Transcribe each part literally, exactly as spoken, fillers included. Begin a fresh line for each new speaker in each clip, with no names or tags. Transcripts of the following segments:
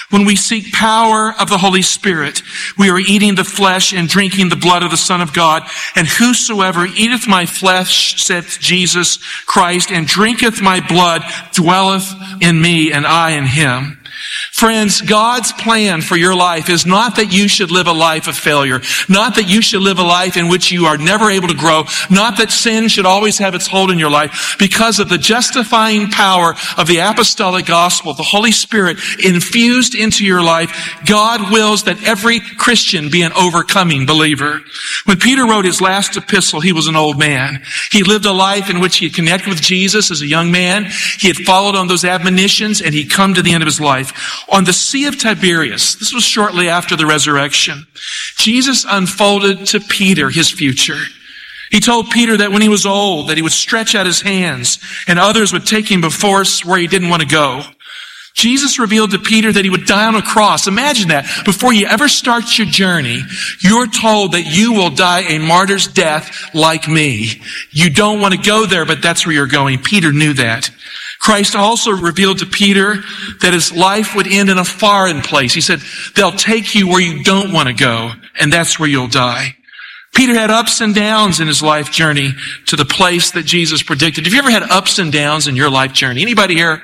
When we seek power of the Holy Spirit, we are eating the flesh and drinking the blood of the Son of God. And whosoever eateth my flesh, saith Jesus Christ, and drinketh my blood, dwelleth in me, and I in him. Friends, God's plan for your life is not that you should live a life of failure, not that you should live a life in which you are never able to grow, not that sin should always have its hold in your life. Because of the justifying power of the apostolic gospel, the Holy Spirit infused into your life, God wills that every Christian be an overcoming believer. When Peter wrote his last epistle, he was an old man. He lived a life in which he had connected with Jesus as a young man. He had followed on those admonitions, and he'd come to the end of his life. On the Sea of Tiberias, this was shortly after the resurrection, Jesus unfolded to Peter his future. He told Peter that when he was old, that he would stretch out his hands and others would take him before us where he didn't want to go. Jesus revealed to Peter that he would die on a cross. Imagine that. Before you ever start your journey, you're told that you will die a martyr's death like me. You don't want to go there, but that's where you're going. Peter knew that. Christ also revealed to Peter that his life would end in a foreign place. He said, they'll take you where you don't want to go, and that's where you'll die. Peter had ups and downs in his life journey to the place that Jesus predicted. Have you ever had ups and downs in your life journey? Anybody here?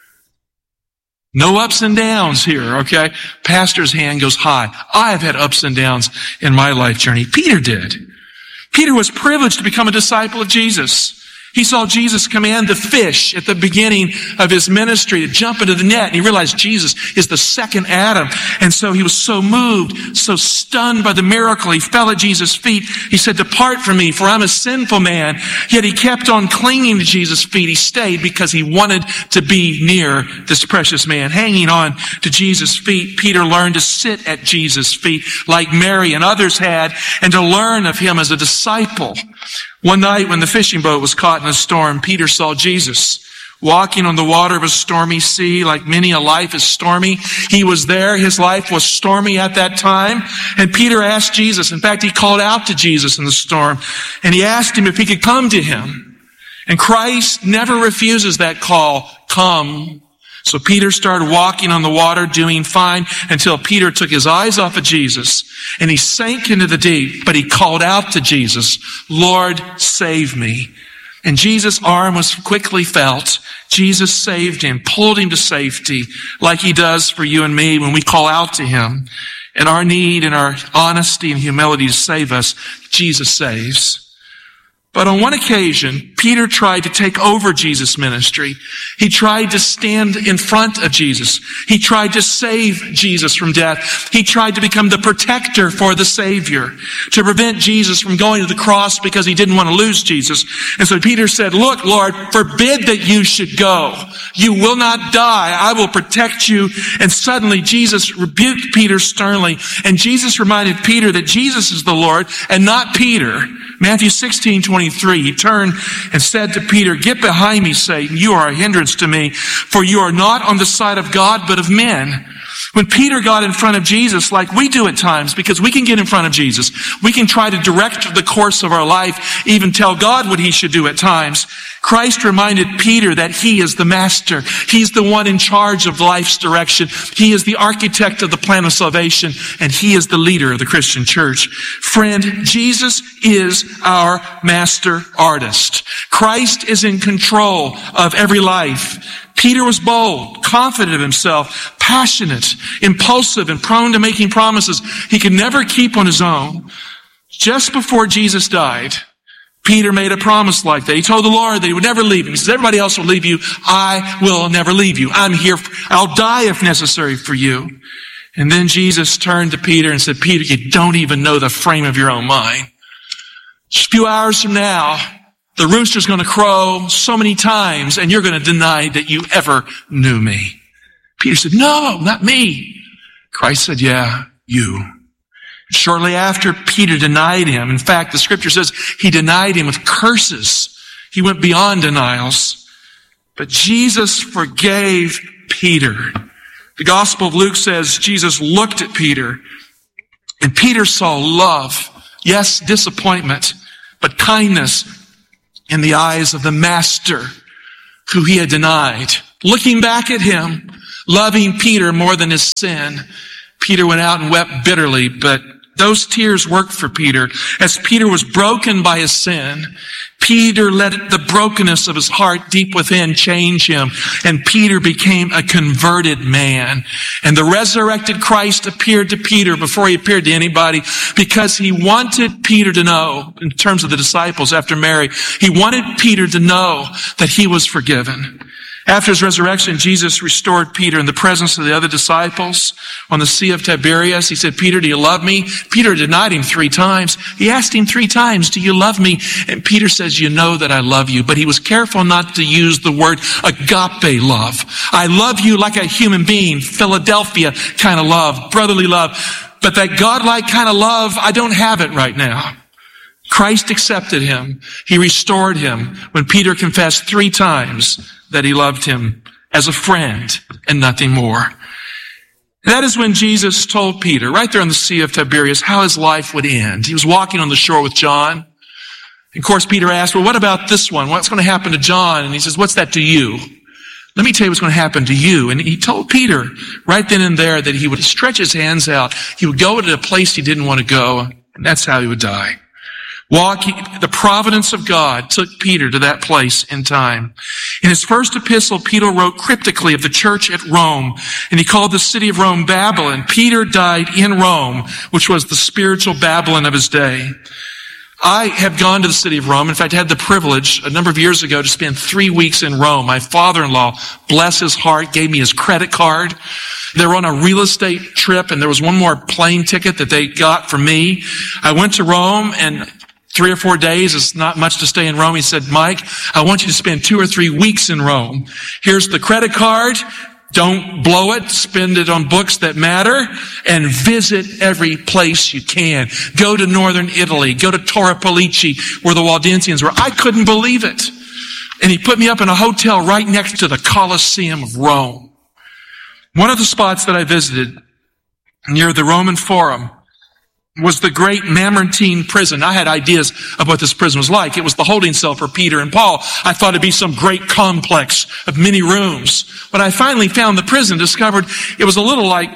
No ups and downs here, okay? Pastor's hand goes high. I have had ups and downs in my life journey. Peter did. Peter was privileged to become a disciple of Jesus. He saw Jesus command the fish at the beginning of his ministry to jump into the net, and he realized Jesus is the second Adam. And so he was so moved, so stunned by the miracle, he fell at Jesus' feet. He said, depart from me, for I'm a sinful man. Yet he kept on clinging to Jesus' feet. He stayed because he wanted to be near this precious man. Hanging on to Jesus' feet, Peter learned to sit at Jesus' feet like Mary and others had, and to learn of him as a disciple. One night when the fishing boat was caught in a storm, Peter saw Jesus walking on the water of a stormy sea. Like many, a life is stormy. He was there. His life was stormy at that time. And Peter asked Jesus. In fact, he called out to Jesus in the storm, and he asked him if he could come to him. And Christ never refuses that call. Come. So Peter started walking on the water, doing fine, until Peter took his eyes off of Jesus and he sank into the deep. But he called out to Jesus, Lord, save me. And Jesus' arm was quickly felt. Jesus saved him, pulled him to safety, like he does for you and me when we call out to him. And our need and our honesty and humility to save us, Jesus saves. But on one occasion, Peter tried to take over Jesus' ministry. He tried to stand in front of Jesus. He tried to save Jesus from death. He tried to become the protector for the Savior, to prevent Jesus from going to the cross because he didn't want to lose Jesus. And so Peter said, look, Lord, forbid that you should go. You will not die. I will protect you. And suddenly Jesus rebuked Peter sternly. And Jesus reminded Peter that Jesus is the Lord and not Peter. Matthew sixteen twenty-three, he turned and said to Peter, get behind me, Satan. You are a hindrance to me, for you are not on the side of God, but of men. When Peter got in front of Jesus, like we do at times, because we can get in front of Jesus, we can try to direct the course of our life, even tell God what he should do at times. Christ reminded Peter that he is the master. He's the one in charge of life's direction. He is the architect of the plan of salvation, and he is the leader of the Christian church. Friend, Jesus is our master artist. Christ is in control of every life. Peter was bold, confident of himself, passionate, impulsive, and prone to making promises he could never keep on his own. Just before Jesus died, Peter made a promise like that. He told the Lord that he would never leave him. He says, everybody else will leave you. I will never leave you. I'm here. I'll die if necessary for you. And then Jesus turned to Peter and said, Peter, you don't even know the frame of your own mind. Just a few hours from now, the rooster's going to crow so many times, and you're going to deny that you ever knew me. Peter said, no, not me. Christ said, yeah, you. Shortly after, Peter denied him. In fact, the scripture says he denied him with curses. He went beyond denials. But Jesus forgave Peter. The Gospel of Luke says Jesus looked at Peter, and Peter saw love, yes, disappointment, but kindness in the eyes of the master who he had denied. Looking back at him, loving Peter more than his sin. Peter went out and wept bitterly, but those tears worked for Peter. As Peter was broken by his sin, Peter let the brokenness of his heart deep within change him, and Peter became a converted man. And the resurrected Christ appeared to Peter before he appeared to anybody, because he wanted Peter to know, in terms of the disciples after Mary, he wanted Peter to know that he was forgiven. After his resurrection, Jesus restored Peter in the presence of the other disciples on the Sea of Tiberias. He said, Peter, do you love me? Peter denied him three times. He asked him three times, do you love me? And Peter says, you know that I love you. But he was careful not to use the word agape love. I love you like a human being, Philadelphia kind of love, brotherly love. But that God-like kind of love, I don't have it right now. Christ accepted him. He restored him when Peter confessed three times that he loved him as a friend and nothing more. That is when Jesus told Peter, right there on the Sea of Tiberias, how his life would end. He was walking on the shore with John. And of course, Peter asked, well, what about this one? What's going to happen to John? And he says, what's that to you? Let me tell you what's going to happen to you. And he told Peter right then and there that he would stretch his hands out. He would go to a place he didn't want to go, and that's how he would die. Walking, the providence of God took Peter to that place in time. In his first epistle, Peter wrote cryptically of the church at Rome, and he called the city of Rome Babylon. Peter died in Rome, which was the spiritual Babylon of his day. I have gone to the city of Rome. In fact, I had the privilege a number of years ago to spend three weeks in Rome. My father-in-law, bless his heart, gave me his credit card. They were on a real estate trip, and there was one more plane ticket that they got for me. I went to Rome, and Three or four days is not much to stay in Rome. He said, Mike, I want you to spend two or three weeks in Rome. Here's the credit card. Don't blow it. Spend it on books that matter, and visit every place you can. Go to northern Italy. Go to Torre Pellice, where the Waldensians were. I couldn't believe it. And he put me up in a hotel right next to the Colosseum of Rome. One of the spots that I visited near the Roman Forum was the great Mamertine prison. I had ideas of what this prison was like. It was the holding cell for Peter and Paul. I thought it'd be some great complex of many rooms. When I finally found the prison, discovered it was a little like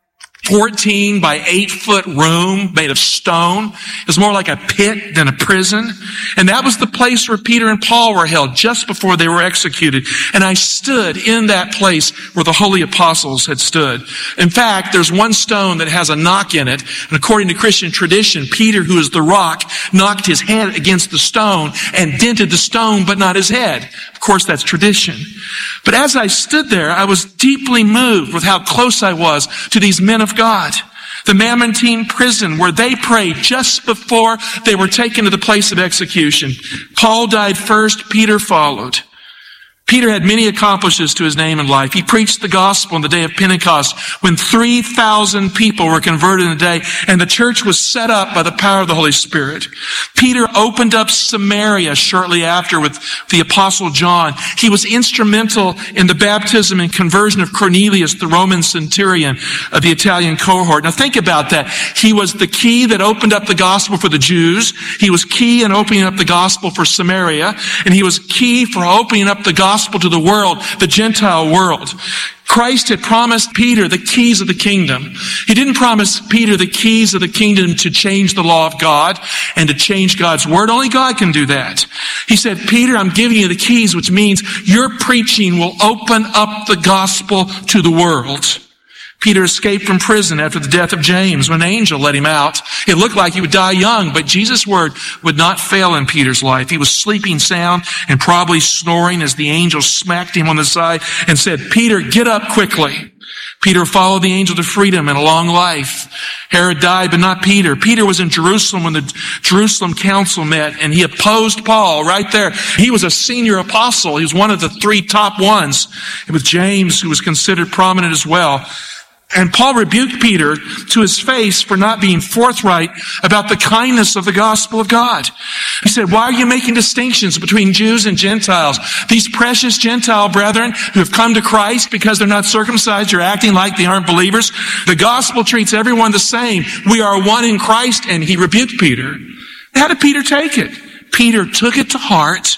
fourteen by eight foot room made of stone. It was more like a pit than a prison. And that was the place where Peter and Paul were held just before they were executed. And I stood in that place where the holy apostles had stood. In fact, there's one stone that has a knock in it. And according to Christian tradition, Peter, who is the rock, knocked his head against the stone and dented the stone, but not his head. Of course, that's tradition. But as I stood there, I was deeply moved with how close I was to these men of God. The Mamertine prison, where they prayed just before they were taken to the place of execution. Paul died first, Peter followed. Peter had many accomplishments to his name in life. He preached the gospel on the day of Pentecost when three thousand people were converted in a day, and the church was set up by the power of the Holy Spirit. Peter opened up Samaria shortly after with the Apostle John. He was instrumental in the baptism and conversion of Cornelius, the Roman centurion of the Italian cohort. Now think about that. He was the key that opened up the gospel for the Jews. He was key in opening up the gospel for Samaria, and he was key for opening up the gospel to the world, the Gentile world. Christ had promised Peter the keys of the kingdom. He didn't promise Peter the keys of the kingdom to change the law of God and to change God's word. Only God can do that. He said, Peter, I'm giving you the keys, which means your preaching will open up the gospel to the world. Peter escaped from prison after the death of James when an angel let him out. It looked like he would die young, but Jesus' word would not fail in Peter's life. He was sleeping sound and probably snoring as the angel smacked him on the side and said, Peter, get up quickly. Peter followed the angel to freedom and a long life. Herod died, but not Peter. Peter was in Jerusalem when the Jerusalem council met, and he opposed Paul right there. He was a senior apostle. He was one of the three top ones, with James, who was considered prominent as well. And Paul rebuked Peter to his face for not being forthright about the kindness of the gospel of God. He said, why are you making distinctions between Jews and Gentiles? These precious Gentile brethren who have come to Christ because they're not circumcised, you're acting like they aren't believers. The gospel treats everyone the same. We are one in Christ, and he rebuked Peter. How did Peter take it? Peter took it to heart.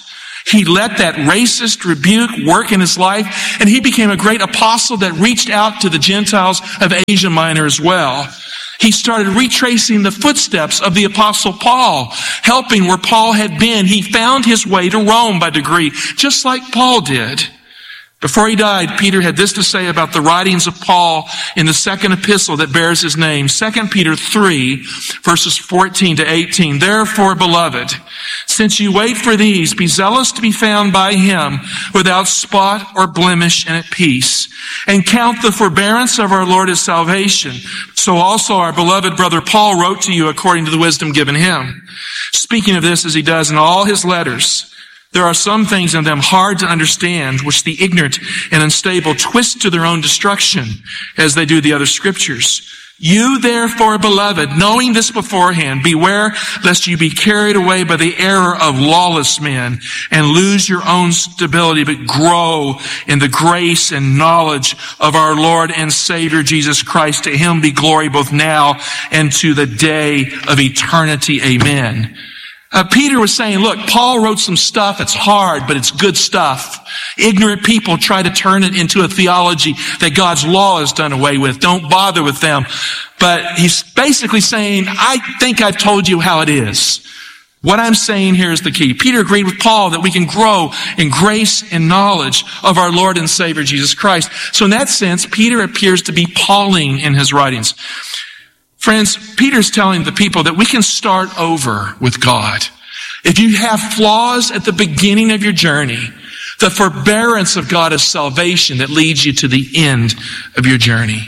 He let that racist rebuke work in his life, and he became a great apostle that reached out to the Gentiles of Asia Minor as well. He started retracing the footsteps of the Apostle Paul, helping where Paul had been. He found his way to Rome by degree, just like Paul did. Before he died, Peter had this to say about the writings of Paul in the second epistle that bears his name, Second Peter three, verses fourteen to eighteen. Therefore, beloved, since you wait for these, be zealous to be found by him without spot or blemish and at peace, and count the forbearance of our Lord as salvation. So also our beloved brother Paul wrote to you according to the wisdom given him. Speaking of this as he does in all his letters, there are some things in them hard to understand, which the ignorant and unstable twist to their own destruction, as they do the other scriptures. You therefore, beloved, knowing this beforehand, beware lest you be carried away by the error of lawless men and lose your own stability, but grow in the grace and knowledge of our Lord and Savior Jesus Christ. To him be glory both now and to the day of eternity. Amen. Uh, Peter was saying, look, Paul wrote some stuff. It's hard, but it's good stuff. Ignorant people try to turn it into a theology that God's law is done away with. Don't bother with them. But he's basically saying, I think I've told you how it is. What I'm saying here is the key. Peter agreed with Paul that we can grow in grace and knowledge of our Lord and Savior Jesus Christ. So in that sense, Peter appears to be Pauline in his writings. Friends, Peter's telling the people that we can start over with God. If you have flaws at the beginning of your journey, the forbearance of God is salvation that leads you to the end of your journey.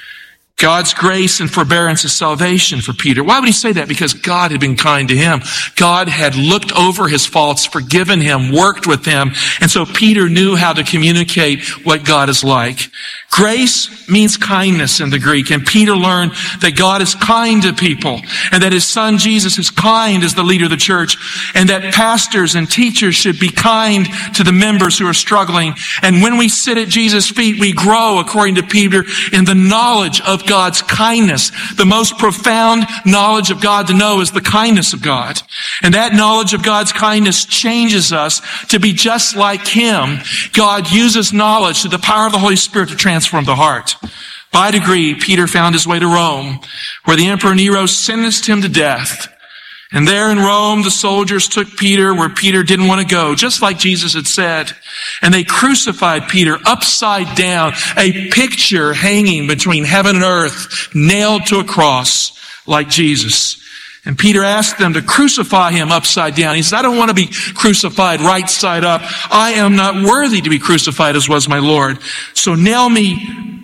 God's grace and forbearance is salvation for Peter. Why would he say that? Because God had been kind to him. God had looked over his faults, forgiven him, worked with him. And so Peter knew how to communicate what God is like. Grace means kindness in the Greek, and Peter learned that God is kind to people, and that his son Jesus is kind as the leader of the church, and that pastors and teachers should be kind to the members who are struggling. And when we sit at Jesus' feet, we grow, according to Peter, in the knowledge of God's kindness. The most profound knowledge of God to know is the kindness of God. And that knowledge of God's kindness changes us to be just like him. God uses knowledge through the power of the Holy Spirit to transform Transform the heart. By degree, Peter found his way to Rome, where the Emperor Nero sentenced him to death. And there in Rome, the soldiers took Peter where Peter didn't want to go, just like Jesus had said. And they crucified Peter upside down, a picture hanging between heaven and earth, nailed to a cross like Jesus. And Peter asked them to crucify him upside down. He says, I don't want to be crucified right side up. I am not worthy to be crucified as was my Lord. So nail me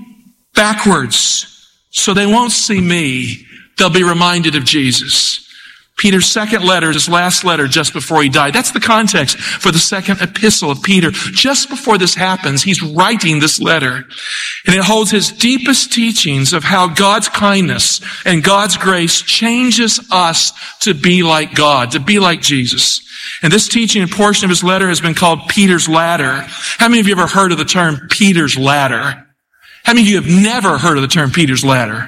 backwards so they won't see me. They'll be reminded of Jesus. Peter's second letter, his last letter just before he died. That's the context for the second epistle of Peter. Just before this happens, he's writing this letter. And it holds his deepest teachings of how God's kindness and God's grace changes us to be like God, to be like Jesus. And this teaching and portion of his letter has been called Peter's Ladder. How many of you have ever heard of the term Peter's Ladder? How many of you have never heard of the term Peter's Ladder?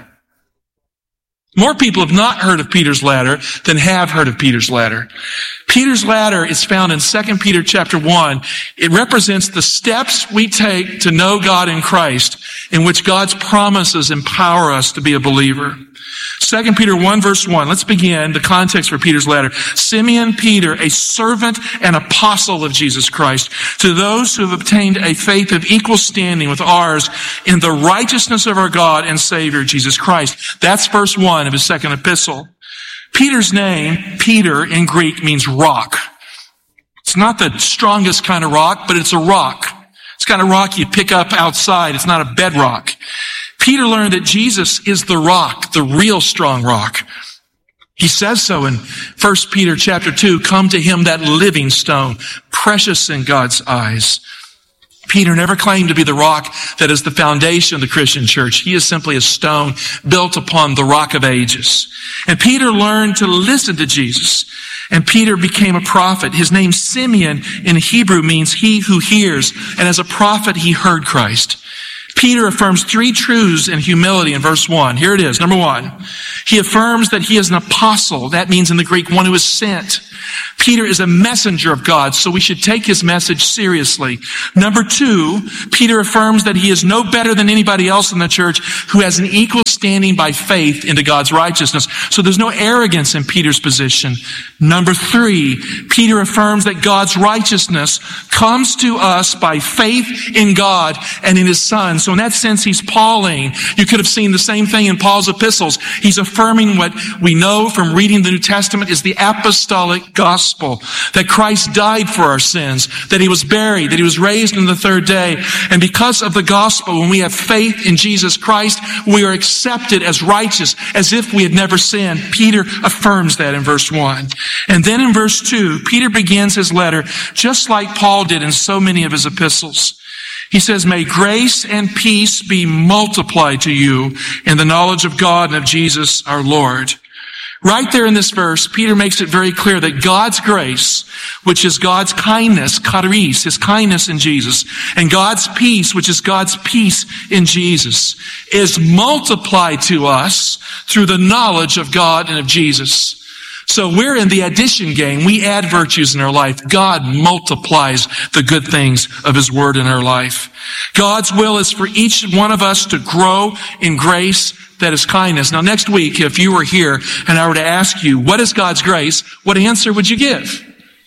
More people have not heard of Peter's ladder than have heard of Peter's ladder. Peter's ladder is found in Second Peter chapter one. It represents the steps we take to know God in Christ, in which God's promises empower us to be a believer. Second Peter one verse one. Let's begin the context for Peter's ladder. Simeon Peter, a servant and apostle of Jesus Christ, to those who have obtained a faith of equal standing with ours in the righteousness of our God and Savior Jesus Christ. That's verse one of his second epistle. Peter's name, Peter in Greek, means rock. It's not the strongest kind of rock, but it's a rock. It's the kind of rock you pick up outside. It's not a bedrock. Peter learned that Jesus is the rock, the real strong rock. He says so in First Peter chapter two, come to him that living stone, precious in God's eyes. Peter never claimed to be the rock that is the foundation of the Christian church. He is simply a stone built upon the rock of ages. And Peter learned to listen to Jesus. And Peter became a prophet. His name Simeon in Hebrew means he who hears. And as a prophet, he heard Christ. Peter affirms three truths in humility in verse one. Here it is. Number one, he affirms that he is an apostle. That means in the Greek, one who is sent. Peter is a messenger of God, so we should take his message seriously. Number two, Peter affirms that he is no better than anybody else in the church who has an equal standing by faith into God's righteousness. So there's no arrogance in Peter's position. Number three, Peter affirms that God's righteousness comes to us by faith in God and in his Son. So in that sense, he's Pauline. You could have seen the same thing in Paul's epistles. He's affirming what we know from reading the New Testament is the apostolic gospel, that Christ died for our sins, that he was buried, that he was raised on the third day. And because of the gospel, when we have faith in Jesus Christ, we are accepted as righteous, as if we had never sinned. Peter affirms that in verse one. And then in verse two, Peter begins his letter just like Paul did in so many of his epistles. He says, may grace and peace be multiplied to you in the knowledge of God and of Jesus our Lord. Right there in this verse, Peter makes it very clear that God's grace, which is God's kindness, charis, his kindness in Jesus, and God's peace, which is God's peace in Jesus, is multiplied to us through the knowledge of God and of Jesus. So we're in the addition game. We add virtues in our life. God multiplies the good things of his word in our life. God's will is for each one of us to grow in grace that is kindness. Now next week, if you were here and I were to ask you, what is God's grace? What answer would you give?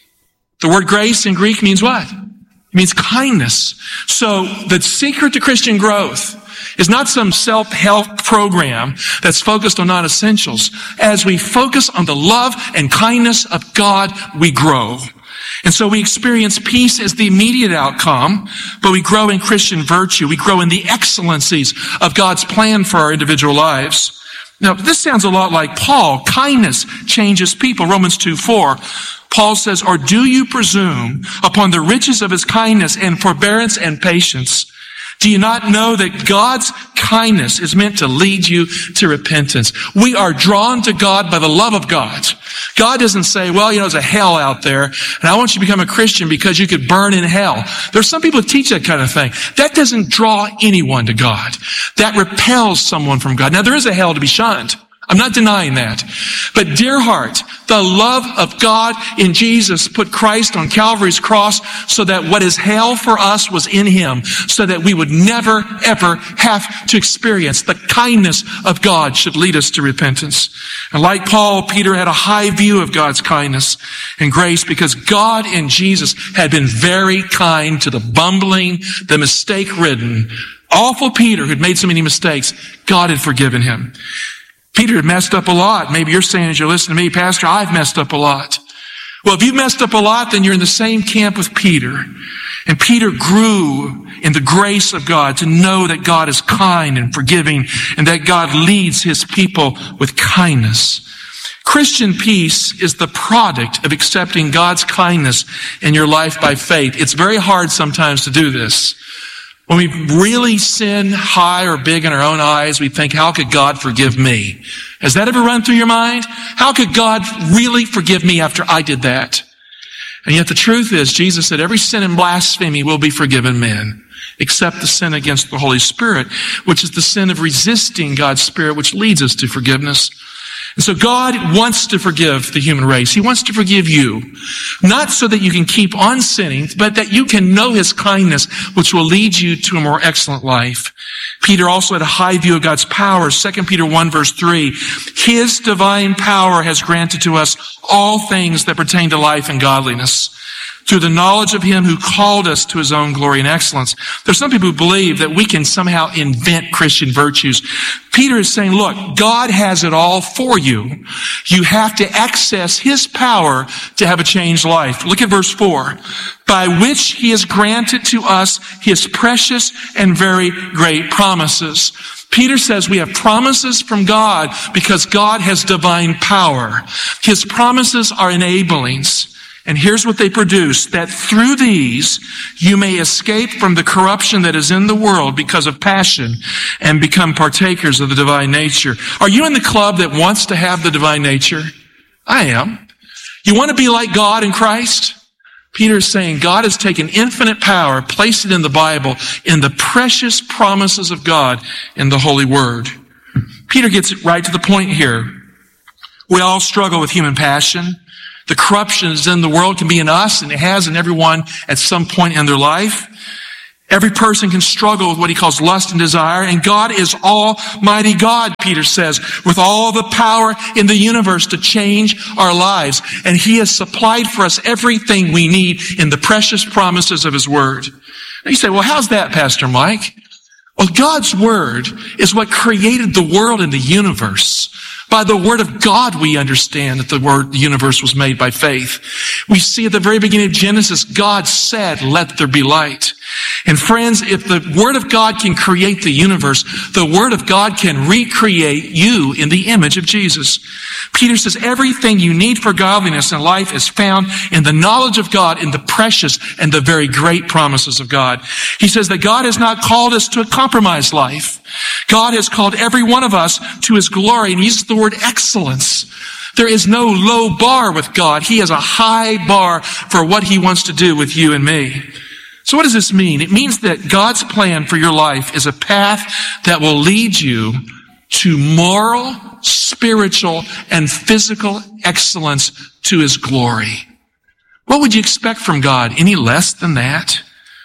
The word grace in Greek means what? It means kindness. So the secret to Christian growth is not some self-help program that's focused on non-essentials. As we focus on the love and kindness of God, we grow. And so we experience peace as the immediate outcome, but we grow in Christian virtue. We grow in the excellencies of God's plan for our individual lives. Now, this sounds a lot like Paul. Kindness changes people. Romans two four. Paul says, or do you presume upon the riches of his kindness and forbearance and patience? Do you not know that God's kindness is meant to lead you to repentance? We are drawn to God by the love of God. God doesn't say, well, you know, there's a hell out there, and I want you to become a Christian because you could burn in hell. There's some people who teach that kind of thing. That doesn't draw anyone to God. That repels someone from God. Now, there is a hell to be shunned. I'm not denying that. But dear heart, the love of God in Jesus put Christ on Calvary's cross so that what is hell for us was in him, so that we would never, ever have to experience the kindness of God should lead us to repentance. And like Paul, Peter had a high view of God's kindness and grace because God in Jesus had been very kind to the bumbling, the mistake-ridden, awful Peter who'd made so many mistakes. God had forgiven him. Peter had messed up a lot. Maybe you're saying as you're listening to me, Pastor, I've messed up a lot. Well, if you've messed up a lot, then you're in the same camp with Peter. And Peter grew in the grace of God to know that God is kind and forgiving and that God leads his people with kindness. Christian peace is the product of accepting God's kindness in your life by faith. It's very hard sometimes to do this. When we really sin high or big in our own eyes, we think, how could God forgive me? Has that ever run through your mind? How could God really forgive me after I did that? And yet the truth is, Jesus said, every sin and blasphemy will be forgiven men, except the sin against the Holy Spirit, which is the sin of resisting God's Spirit, which leads us to forgiveness. And so God wants to forgive the human race. He wants to forgive you. Not so that you can keep on sinning, but that you can know his kindness, which will lead you to a more excellent life. Peter also had a high view of God's power. Second Peter one verse three. His divine power has granted to us all things that pertain to life and godliness, through the knowledge of him who called us to his own glory and excellence. There's some people who believe that we can somehow invent Christian virtues. Peter is saying, look, God has it all for you. You have to access his power to have a changed life. Look at verse four. By which he has granted to us his precious and very great promises. Peter says we have promises from God because God has divine power. His promises are enablings. And here's what they produce, that through these you may escape from the corruption that is in the world because of passion and become partakers of the divine nature. Are you in the club that wants to have the divine nature? I am. You want to be like God in Christ? Peter is saying God has taken infinite power, placed it in the Bible, in the precious promises of God in the Holy Word. Peter gets right to the point here. We all struggle with human passion. The corruption that's in the world can be in us, and it has in everyone at some point in their life. Every person can struggle with what he calls lust and desire, and God is Almighty God, Peter says, with all the power in the universe to change our lives. And He has supplied for us everything we need in the precious promises of His Word. And you say, well, how's that, Pastor Mike? Well, God's Word is what created the world and the universe. By the Word of God, we understand that the word, the universe was made by faith. We see at the very beginning of Genesis, God said, let there be light. And friends, if the Word of God can create the universe, the Word of God can recreate you in the image of Jesus. Peter says everything you need for godliness in life is found in the knowledge of God, in the precious and the very great promises of God. He says that God has not called us to a compromised life. God has called every one of us to His glory, and He uses the word excellence. There is no low bar with God. He has a high bar for what He wants to do with you and me. So what does this mean? It means that God's plan for your life is a path that will lead you to moral, spiritual, and physical excellence to His glory. What would you expect from God? Any less than that?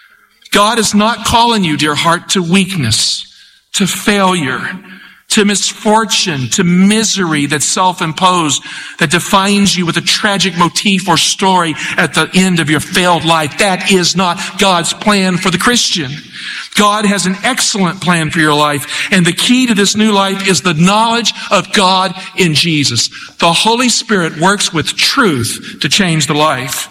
God is not calling you, dear heart, to weakness, to failure, to misfortune, to misery that's self-imposed, that defines you with a tragic motif or story at the end of your failed life. That is not God's plan for the Christian. God has an excellent plan for your life, and the key to this new life is the knowledge of God in Jesus. The Holy Spirit works with truth to change the life.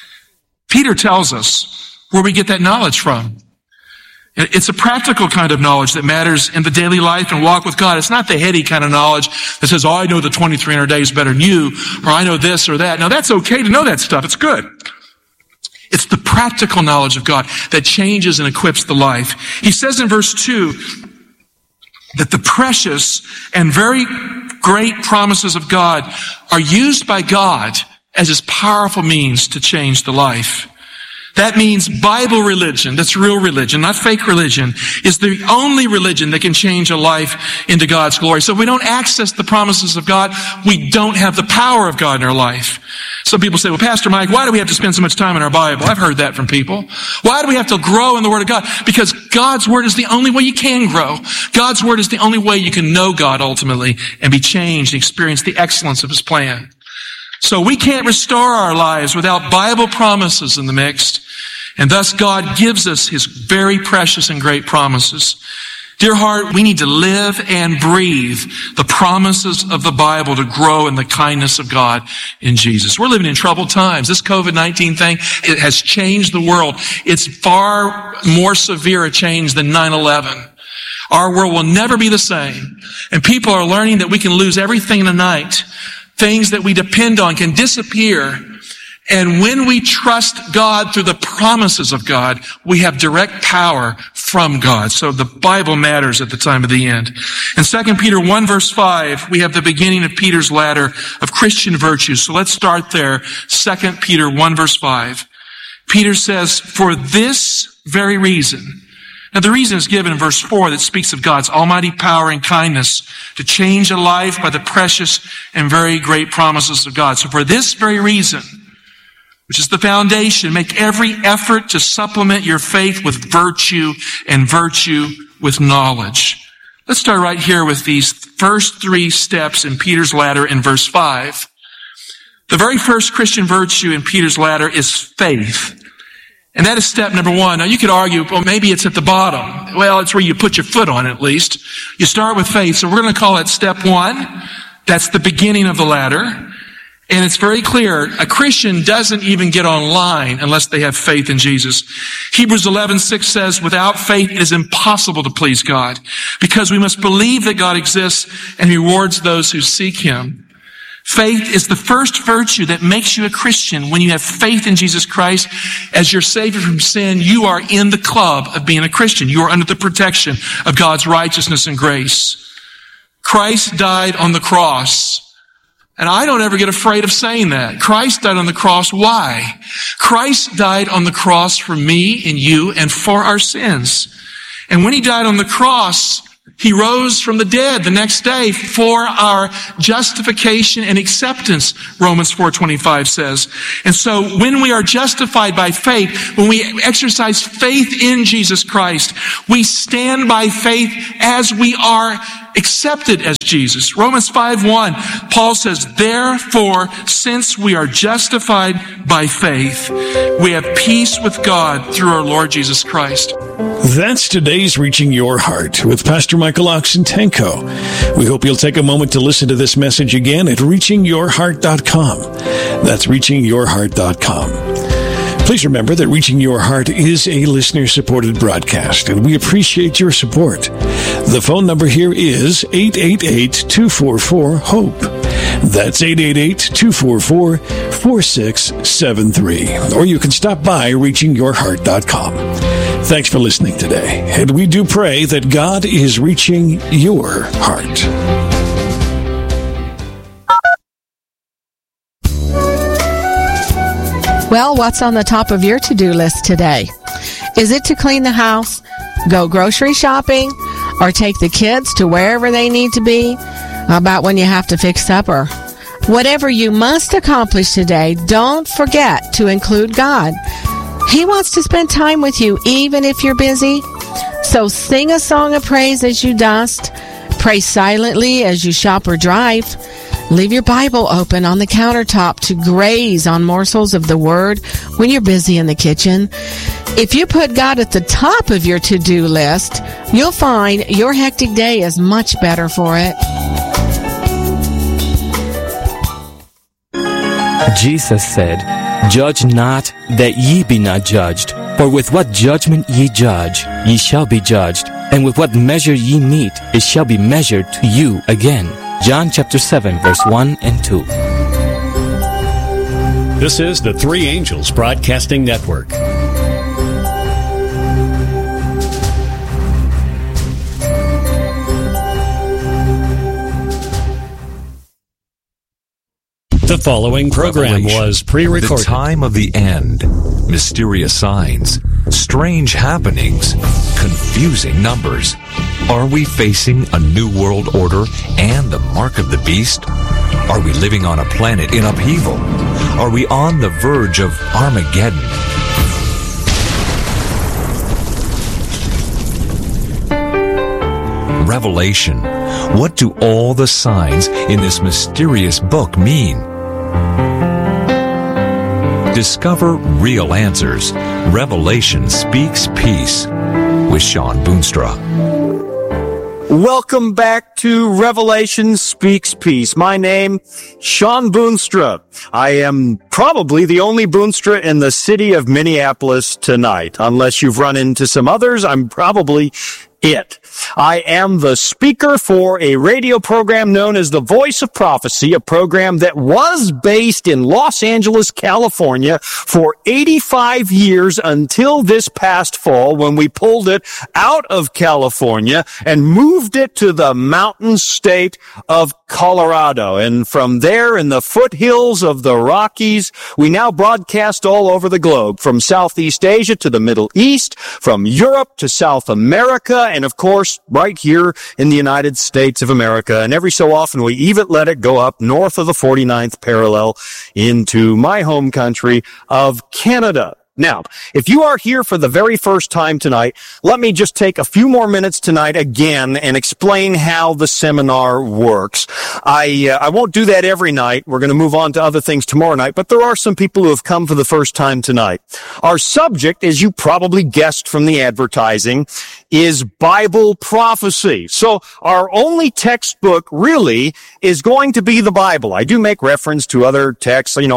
Peter tells us where we get that knowledge from. It's a practical kind of knowledge that matters in the daily life and walk with God. It's not the heady kind of knowledge that says, oh, I know the twenty-three hundred days better than you, or I know this or that. Now, that's okay to know that stuff. It's good. It's the practical knowledge of God that changes and equips the life. He says in verse two that the precious and very great promises of God are used by God as His powerful means to change the life. That means Bible religion, that's real religion, not fake religion, is the only religion that can change a life into God's glory. So if we don't access the promises of God, we don't have the power of God in our life. Some people say, well, Pastor Mike, why do we have to spend so much time in our Bible? I've heard that from people. Why do we have to grow in the Word of God? Because God's Word is the only way you can grow. God's Word is the only way you can know God ultimately and be changed and experience the excellence of His plan. So we can't restore our lives without Bible promises in the mix. And thus God gives us His very precious and great promises. Dear heart, we need to live and breathe the promises of the Bible to grow in the kindness of God in Jesus. We're living in troubled times. This covid nineteen thing, it has changed the world. It's far more severe a change than nine eleven. Our world will never be the same. And people are learning that we can lose everything in a night. Things that we depend on can disappear. And when we trust God through the promises of God, we have direct power from God. So the Bible matters at the time of the end. In Second Peter one verse five, we have the beginning of Peter's ladder of Christian virtues. So let's start there. Second Peter one verse five. Peter says, for this very reason. Now the reason is given in verse four that speaks of God's almighty power and kindness to change a life by the precious and very great promises of God. So for this very reason, which is the foundation, make every effort to supplement your faith with virtue and virtue with knowledge. Let's start right here with these first three steps in Peter's ladder in verse five. The very first Christian virtue in Peter's ladder is faith. And that is step number one. Now you could argue, well, maybe it's at the bottom. Well, it's where you put your foot on it at least. You start with faith. So we're going to call it step one. That's the beginning of the ladder. And it's very clear, a Christian doesn't even get online unless they have faith in Jesus. Hebrews eleven six says, without faith it is impossible to please God, because we must believe that God exists and rewards those who seek Him. Faith is the first virtue that makes you a Christian. When you have faith in Jesus Christ as your Savior from sin, you are in the club of being a Christian. You are under the protection of God's righteousness and grace. Christ died on the cross And I don't ever get afraid of saying that. Christ died on the cross. Why? Christ died on the cross for me and you and for our sins. And when he died on the cross, he rose from the dead the next day for our justification and acceptance, Romans four twenty-five says. And so when we are justified by faith, when we exercise faith in Jesus Christ, we stand by faith as we are accepted as Jesus. Romans five one, Paul says, therefore, since we are justified by faith, we have peace with God through our Lord Jesus Christ.
That's today's Reaching Your Heart with Pastor Michael Oxentenko. We hope you'll take a moment to listen to this message again at reaching your heart dot com. That's reaching your heart dot com. Please remember that Reaching Your Heart is a listener-supported broadcast, and we appreciate your support. The phone number here is eight eight eight, two four four, HOPE. That's eight eight eight, two four four, four six seven three. Or you can stop by reaching your heart dot com. Thanks for listening today, and we do pray that God is reaching your heart.
Well, what's on the top of your to-do list today? Is it to clean the house, go grocery shopping, or take the kids to wherever they need to be? How about when you have to fix supper? Whatever you must accomplish today, don't forget to include God. He wants to spend time with you, even if you're busy. So sing a song of praise as you dust. Pray silently as you shop or drive. Leave your Bible open on the countertop to graze on morsels of the Word when you're busy in the kitchen. If you put God at the top of your to-do list, you'll find your hectic day is much better for it.
Jesus said, judge not, that ye be not judged. For with what judgment ye judge, ye shall be judged. And with what measure ye meet, it shall be measured to you again. John chapter seven, verse one and two.
This is the Three Angels Broadcasting Network. The following program was pre-recorded.
The time of the end, mysterious signs, strange happenings, confusing numbers. Are we facing a new world order and the mark of the beast? Are we living on a planet in upheaval? Are we on the verge of Armageddon? Revelation. What do all the signs in this mysterious book mean? Discover real answers. Revelation Speaks Peace with Sean Boonstra.
Welcome back to Revelation Speaks Peace. My name, Sean Boonstra. I am probably the only Boonstra in the city of Minneapolis tonight. Unless you've run into some others, I'm probably it. I am the speaker for a radio program known as The Voice of Prophecy, a program that was based in Los Angeles, California for eighty-five years until this past fall when we pulled it out of California and moved it to the mountain state of Colorado. And from there in the foothills of the Rockies, we now broadcast all over the globe, from Southeast Asia to the Middle East, from Europe to South America, and of course, right here in the United States of America. And every so often, we even let it go up north of the forty-ninth parallel into my home country of Canada. Now, if you are here for the very first time tonight, let me just take a few more minutes tonight again and explain how the seminar works. I uh, I won't do that every night. We're going to move on to other things tomorrow night, but there are some people who have come for the first time tonight. Our subject, as you probably guessed from the advertising, is Bible prophecy. So our only textbook really is going to be the Bible. I do make reference to other texts. You know, I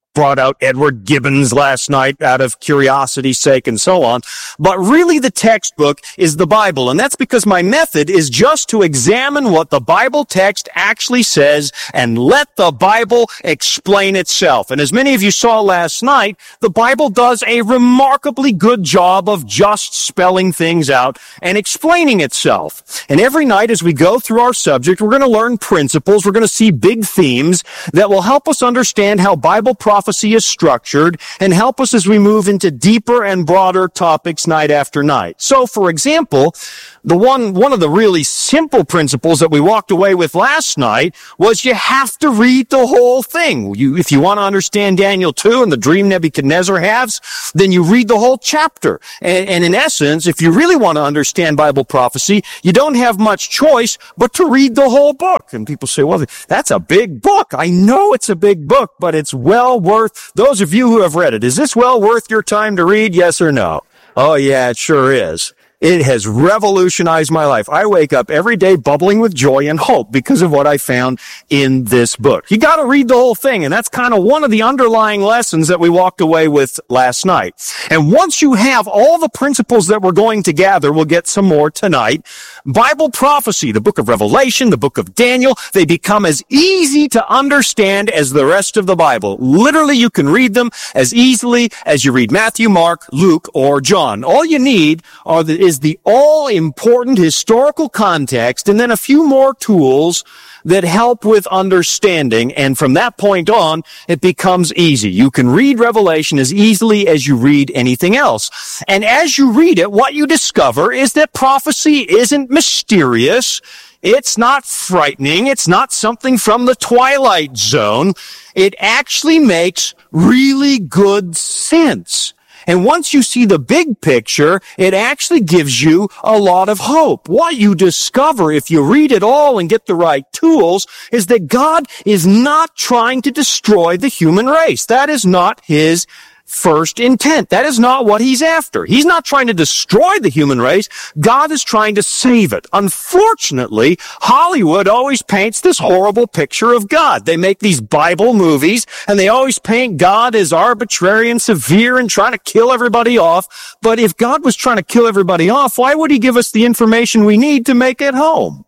brought out Edward Gibbons last night out of curiosity's sake and so on. But really the textbook is the Bible. And that's because my method is just to examine what the Bible text actually says and let the Bible explain itself. And as many of you saw last night, the Bible does a remarkably good job of just spelling things out and explaining itself. And every night as we go through our subject, we're going to learn principles. We're going to see big themes that will help us understand how Bible prophecy Prophecy is structured and help us as we move into deeper and broader topics night after night. So, for example, the one, one of the really simple principles that we walked away with last night was you have to read the whole thing. You, if you want to understand Daniel two and the dream Nebuchadnezzar has, then you read the whole chapter. And, and in essence, if you really want to understand Bible prophecy, you don't have much choice but to read the whole book. And people say, well, that's a big book. I know it's a big book, but it's well worth, those of you who have read it, is this well worth your time to read? Yes or no? Oh yeah, it sure is. It has revolutionized my life. I wake up every day bubbling with joy and hope because of what I found in this book. You got to read the whole thing, and that's kind of one of the underlying lessons that we walked away with last night. And once you have all the principles that we're going to gather, we'll get some more tonight. Bible prophecy, the book of Revelation, the book of Daniel, they become as easy to understand as the rest of the Bible. Literally, you can read them as easily as you read Matthew, Mark, Luke, or John. All you need are the is the all-important historical context and then a few more tools that help with understanding. And from that point on, it becomes easy. You can read Revelation as easily as you read anything else. And as you read it, what you discover is that prophecy isn't mysterious. It's not frightening. It's not something from the Twilight Zone. It actually makes really good sense. And once you see the big picture, it actually gives you a lot of hope. What you discover if you read it all and get the right tools is that God is not trying to destroy the human race. That is not his first intent. That is not what he's after. He's not trying to destroy the human race. God is trying to save it. Unfortunately, Hollywood always paints this horrible picture of God. They make these Bible movies, and they always paint God as arbitrary and severe and trying to kill everybody off. But if God was trying to kill everybody off, why would he give us the information we need to make it home?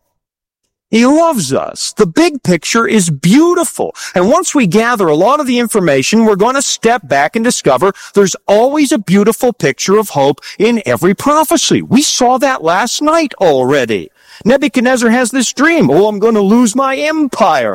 He loves us. The big picture is beautiful. And once we gather a lot of the information, we're going to step back and discover there's always a beautiful picture of hope in every prophecy. We saw that last night already. Nebuchadnezzar has this dream. Oh, I'm going to lose my empire.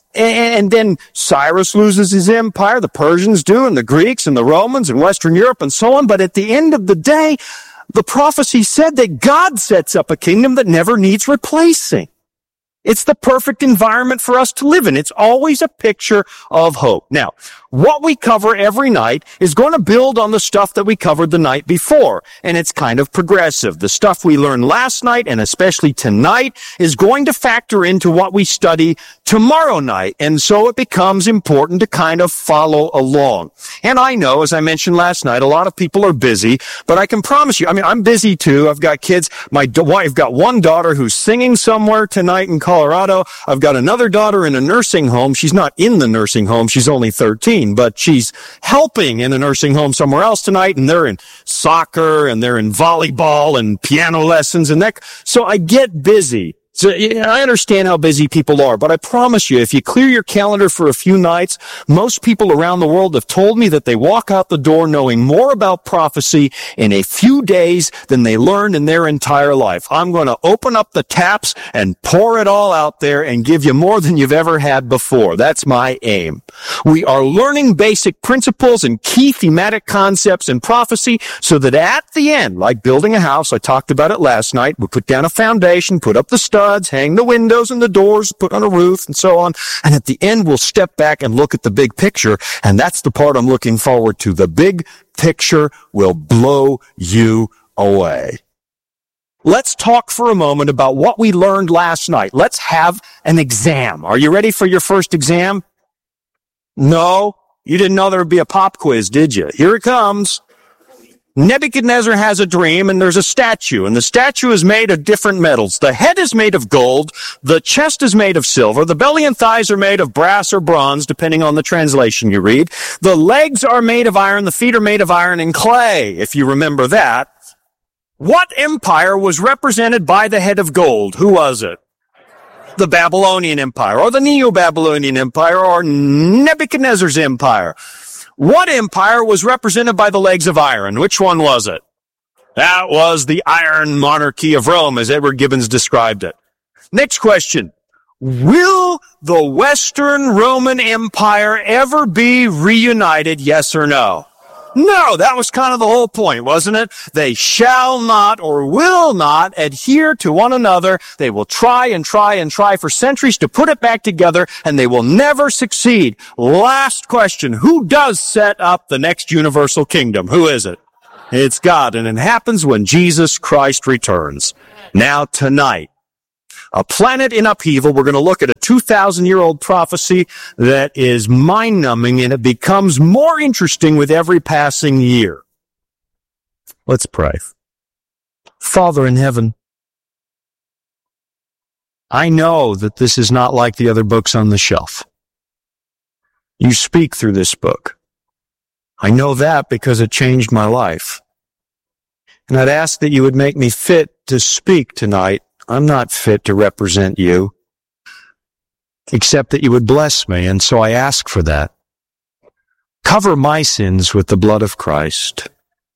And then Cyrus loses his empire. The Persians do, and the Greeks and the Romans and Western Europe and so on. But at the end of the day, the prophecy said that God sets up a kingdom that never needs replacing. It's the perfect environment for us to live in. It's always a picture of hope. Now, what we cover every night is going to build on the stuff that we covered the night before, and it's kind of progressive. The stuff we learned last night, and especially tonight, is going to factor into what we study tomorrow night, and so it becomes important to kind of follow along. And I know, as I mentioned last night, a lot of people are busy, but I can promise you, I mean, I'm busy too. I've got kids. My wife, I've got one daughter who's singing somewhere tonight in Colorado. I've got another daughter in a nursing home. She's not in the nursing home. She's only thirteen, but she's helping in a nursing home somewhere else tonight, and they're in soccer, and they're in volleyball, and piano lessons, and that. So I get busy. So yeah, I understand how busy people are, but I promise you, if you clear your calendar for a few nights, most people around the world have told me that they walk out the door knowing more about prophecy in a few days than they learned in their entire life. I'm going to open up the taps and pour it all out there and give you more than you've ever had before. That's my aim. We are learning basic principles and key thematic concepts in prophecy so that at the end, like building a house, I talked about it last night, we put down a foundation, put up the studs, hang the windows and the doors, put on a roof, and so on. And at the end, we'll step back and look at the big picture. And that's the part I'm looking forward to. The big picture will blow you away. Let's talk for a moment about what we learned last night. Let's have an exam. Are you ready for your first exam? No? You didn't know there would be a pop quiz, did you? Here it comes. Nebuchadnezzar has a dream, and there's a statue, and the statue is made of different metals. The head is made of gold, the chest is made of silver, the belly and thighs are made of brass or bronze, depending on the translation you read. The legs are made of iron, the feet are made of iron and clay, if you remember that. What empire was represented by the head of gold? Who was it? The Babylonian Empire, or the Neo-Babylonian Empire, or Nebuchadnezzar's empire. What empire was represented by the legs of iron? Which one was it? That was the Iron Monarchy of Rome, as Edward Gibbons described it. Next question. Will the Western Roman Empire ever be reunited, yes or no? No, that was kind of the whole point, wasn't it? They shall not or will not adhere to one another. They will try and try and try for centuries to put it back together, and they will never succeed. Last question. Who does set up the next universal kingdom? Who is it? It's God, and it happens when Jesus Christ returns. Now, tonight, a planet in upheaval. We're going to look at a two thousand year old prophecy that is mind-numbing, and it becomes more interesting with every passing year. Let's pray. Father in heaven, I know that this is not like the other books on the shelf. You speak through this book. I know that because it changed my life. And I'd ask that you would make me fit to speak tonight. I'm not fit to represent you, except that you would bless me, and so I ask for that. Cover my sins with the blood of Christ.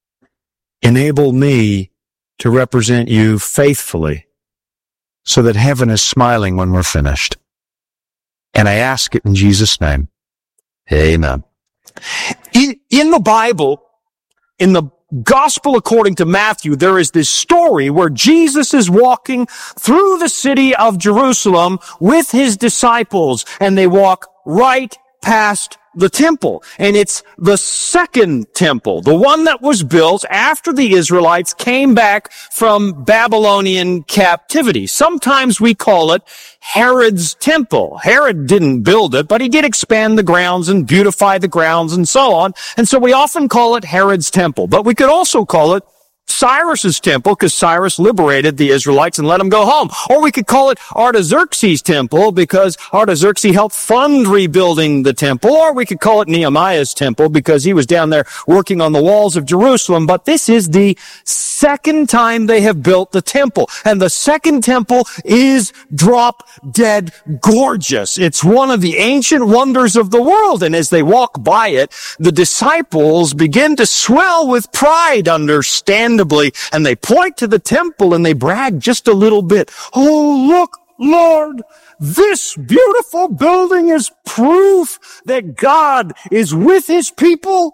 Enable me to represent you faithfully, so that heaven is smiling when we're finished. And I ask it in Jesus' name. Amen. In, in the Bible, in the Gospel according to Matthew, there is this story where Jesus is walking through the city of Jerusalem with his disciples, and they walk right past the temple. And it's the second temple, the one that was built after the Israelites came back from Babylonian captivity. Sometimes we call it Herod's temple. Herod didn't build it, but he did expand the grounds and beautify the grounds and so on. And so we often call it Herod's temple. But we could also call it Cyrus's temple, because Cyrus liberated the Israelites and let them go home. Or we could call it Artaxerxes' temple, because Artaxerxes helped fund rebuilding the temple. Or we could call it Nehemiah's temple, because he was down there working on the walls of Jerusalem. But this is the second time they have built the temple. And the second temple is drop dead gorgeous. It's one of the ancient wonders of the world. And as they walk by it, the disciples begin to swell with pride, understandably, and they point to the temple and they brag just a little bit. Oh, look, Lord, this beautiful building is proof that God is with his people.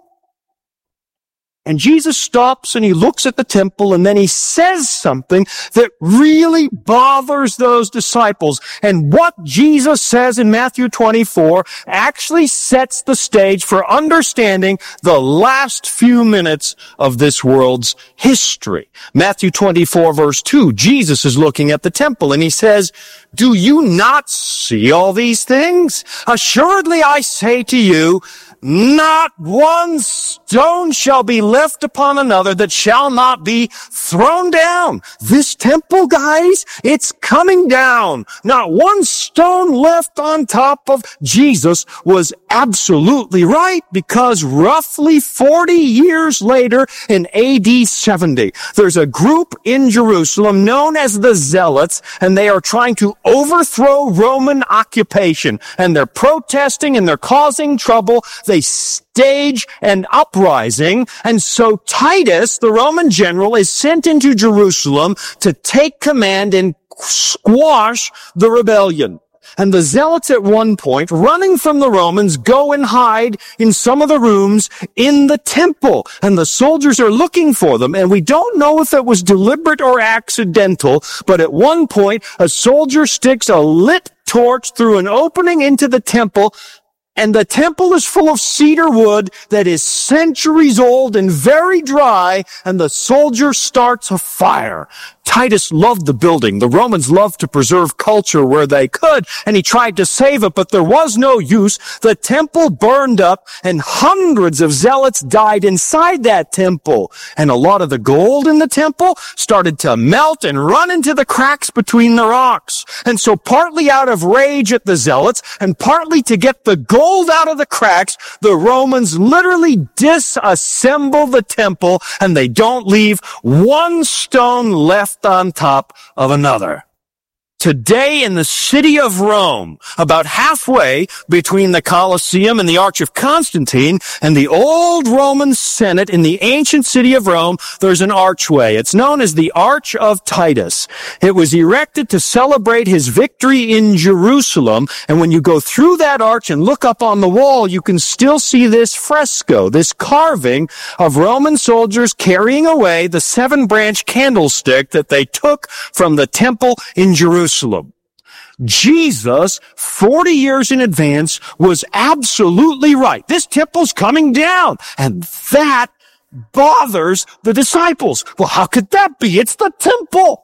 And Jesus stops and he looks at the temple, and then he says something that really bothers those disciples. And what Jesus says in Matthew twenty-four actually sets the stage for understanding the last few minutes of this world's history. Matthew twenty-four verse two, Jesus is looking at the temple and he says, "Do you not see all these things? Assuredly I say to you, not one stone shall be left upon another that shall not be thrown down." This temple, guys, it's coming down. Not one stone left on top of Jesus was absolutely right, because roughly forty years later in A D seventy, there's a group in Jerusalem known as the Zealots, and they are trying to overthrow Roman occupation, and they're protesting and they're causing trouble. They stage an uprising, and so Titus, the Roman general, is sent into Jerusalem to take command and squash the rebellion. And the Zealots at one point, running from the Romans, go and hide in some of the rooms in the temple. And the soldiers are looking for them. And we don't know if it was deliberate or accidental, but at one point, a soldier sticks a lit torch through an opening into the temple, and the temple is full of cedar wood that is centuries old and very dry, and the soldier starts a fire. Titus loved the building. The Romans loved to preserve culture where they could, and he tried to save it, but there was no use. The temple burned up, and hundreds of zealots died inside that temple. And a lot of the gold in the temple started to melt and run into the cracks between the rocks. And so partly out of rage at the zealots, and partly to get the gold out of the cracks, the Romans literally disassemble the temple, and they don't leave one stone left on top of another. Today in the city of Rome, about halfway between the Colosseum and the Arch of Constantine and the old Roman Senate in the ancient city of Rome, there's an archway. It's known as the Arch of Titus. It was erected to celebrate his victory in Jerusalem. And when you go through that arch and look up on the wall, you can still see this fresco, this carving of Roman soldiers carrying away the seven-branch candlestick that they took from the temple in Jerusalem. Jesus, forty years in advance, was absolutely right. This temple's coming down, and that bothers the disciples. Well, how could that be? It's the temple.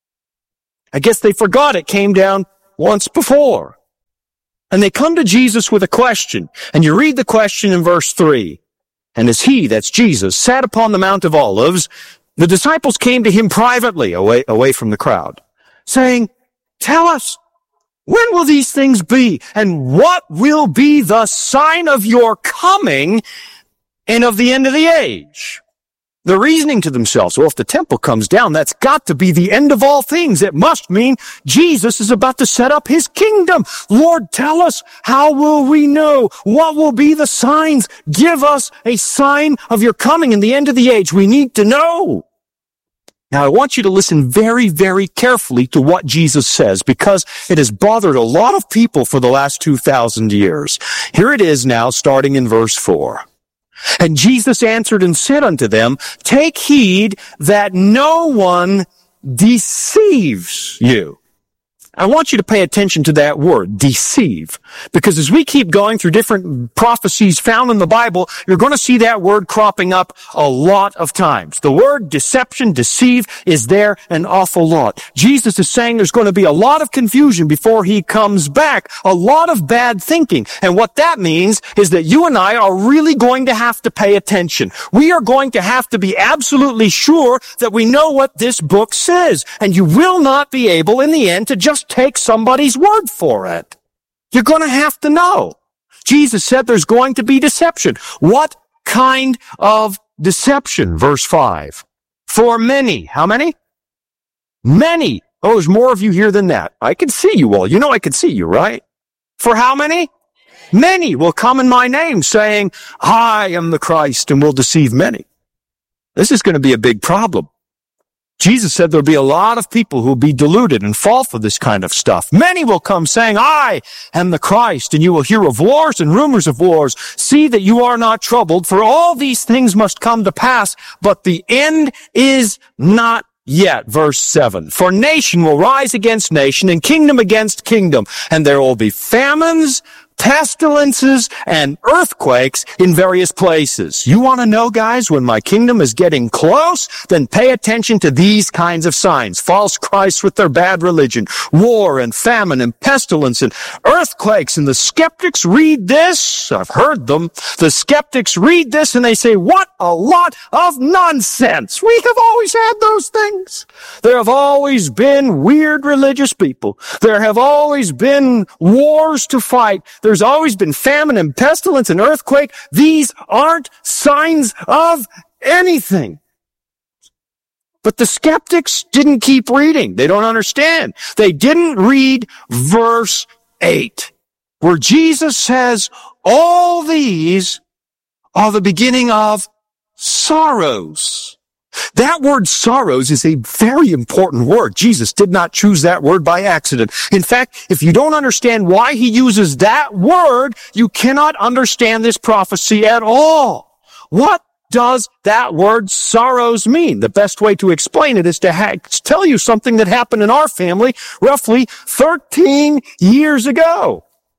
I guess they forgot it came down once before. And they come to Jesus with a question, and you read the question in verse three. And as he, that's Jesus, sat upon the Mount of Olives, the disciples came to him privately, away, away from the crowd, saying, "Tell us, when will these things be? And what will be the sign of your coming and of the end of the age?" They're reasoning to themselves, well, if the temple comes down, that's got to be the end of all things. It must mean Jesus is about to set up his kingdom. Lord, tell us, how will we know? What will be the signs? Give us a sign of your coming and the end of the age. We need to know. Now, I want you to listen very, very carefully to what Jesus says, because it has bothered a lot of people for the last two thousand years. Here it is now, starting in verse four. And Jesus answered and said unto them, "Take heed that no one deceives you." I want you to pay attention to that word, deceive, because as we keep going through different prophecies found in the Bible, you're going to see that word cropping up a lot of times. The word deception, deceive, is there an awful lot. Jesus is saying there's going to be a lot of confusion before he comes back, a lot of bad thinking. And what that means is that you and I are really going to have to pay attention. We are going to have to be absolutely sure that we know what this book says. And you will not be able in the end to just take somebody's word for it. You're going to have to know. Jesus said there's going to be deception. What kind of deception? Verse five. For many. How many? Many. Oh, there's more of you here than that. I can see you all. You know I can see you, right? For how many? Many will come in my name, saying, "I am the Christ," and will deceive many. This is going to be a big problem. Jesus said there'll be a lot of people who will be deluded and fall for this kind of stuff. Many will come saying, "I am the Christ," and you will hear of wars and rumors of wars. See that you are not troubled, for all these things must come to pass, but the end is not yet. Verse seven. For nation will rise against nation and kingdom against kingdom, and there will be famines, pestilences, and earthquakes in various places. You want to know, guys, when my kingdom is getting close? Then pay attention to these kinds of signs. False Christs with their bad religion, war and famine and pestilence and earthquakes. And the skeptics read this. I've heard them. The skeptics read this and they say, what a lot of nonsense. We have always had those things. There have always been weird religious people. There have always been wars to fight. There's always been famine and pestilence and earthquake. These aren't signs of anything. But the skeptics didn't keep reading. They don't understand. They didn't read verse eight, where Jesus says, all these are the beginning of sorrows. That word sorrows is a very important word. Jesus did not choose that word by accident. In fact, if you don't understand why he uses that word, you cannot understand this prophecy at all. What does that word sorrows mean? The best way to explain it is to ha- tell you something that happened in our family roughly thirteen years ago.